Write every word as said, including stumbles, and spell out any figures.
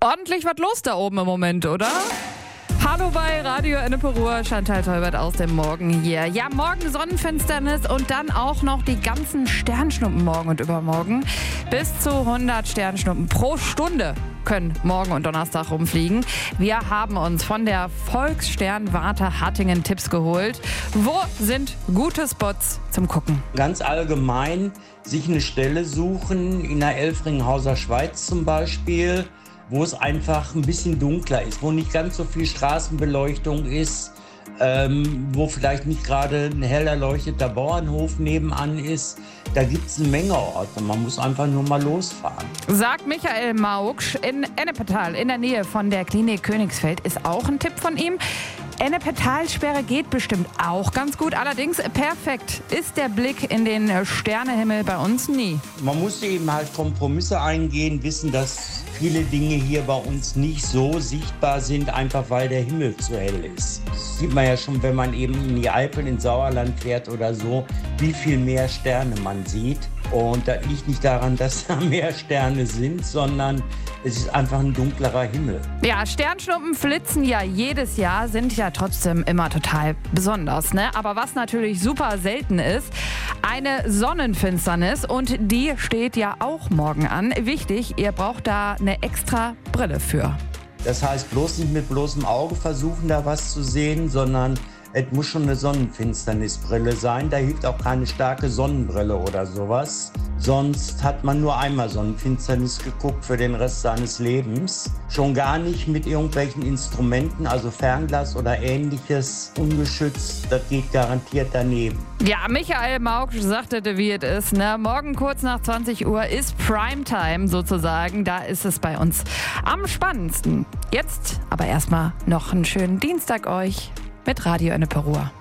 Ordentlich was los da oben im Moment, oder? Hallo bei Radio Ennepe-Ruhr, Chantal Teubert aus dem Morgen hier. Ja, morgen Sonnenfinsternis und dann auch noch die ganzen Sternschnuppen morgen und übermorgen. Bis zu hundert Sternschnuppen pro Stunde können morgen und Donnerstag rumfliegen. Wir haben uns von der Volkssternwarte Hattingen Tipps geholt. Wo sind gute Spots zum Gucken? Ganz allgemein sich eine Stelle suchen, in der Elfringhauser Schweiz zum Beispiel, wo es einfach ein bisschen dunkler ist, wo nicht ganz so viel Straßenbeleuchtung ist, ähm, wo vielleicht nicht gerade ein hell erleuchteter Bauernhof nebenan ist. Da gibt es eine Menge Orte, man muss einfach nur mal losfahren. Sagt Michael Maugsch in Ennepetal in der Nähe von der Klinik Königsfeld, ist auch ein Tipp von ihm. Ennepetalsperre geht bestimmt auch ganz gut, allerdings perfekt ist der Blick in den Sternehimmel bei uns nie. Man muss eben halt Kompromisse eingehen, wissen, dass viele Dinge hier bei uns nicht so sichtbar sind, einfach weil der Himmel zu hell ist. Das sieht man ja schon, wenn man eben in die Alpen, ins Sauerland fährt oder so, wie viel mehr Sterne man sieht. Und das liegt nicht daran, dass da mehr Sterne sind, sondern es ist einfach ein dunklerer Himmel. Ja, Sternschnuppen flitzen ja jedes Jahr, sind ja trotzdem immer total besonders, ne? Aber was natürlich super selten ist, eine Sonnenfinsternis, und die steht ja auch morgen an. Wichtig, ihr braucht da eine extra Brille für. Das heißt, bloß nicht mit bloßem Auge versuchen, da was zu sehen, sondern es muss schon eine Sonnenfinsternisbrille sein. Da hilft auch keine starke Sonnenbrille oder sowas. Sonst hat man nur einmal Sonnenfinsternis geguckt für den Rest seines Lebens. Schon gar nicht mit irgendwelchen Instrumenten, also Fernglas oder ähnliches, ungeschützt. Das geht garantiert daneben. Ja, Michael Maugsch sagte, wie es ist. Ne? Morgen kurz nach zwanzig Uhr ist Primetime sozusagen. Da ist es bei uns am spannendsten. Jetzt aber erstmal noch einen schönen Dienstag euch mit Radio Ennepe-Ruhr.